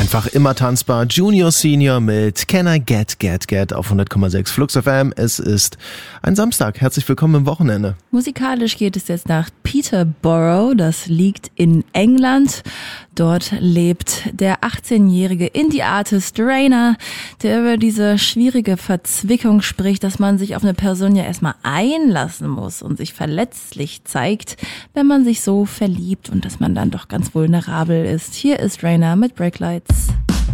Einfach immer tanzbar. Junior Senior mit Can I Get auf 100,6 Flux FM. Es ist ein Samstag. Herzlich willkommen im Wochenende. Musikalisch geht es jetzt nach Peterborough. Das liegt in England. Dort lebt der 18-jährige Indie-Artist Rainer, der über diese schwierige Verzwickung spricht, dass man sich auf eine Person ja erstmal einlassen muss und sich verletzlich zeigt, wenn man sich so verliebt und dass man dann doch ganz vulnerabel ist. Hier ist Rainer mit Breaklights.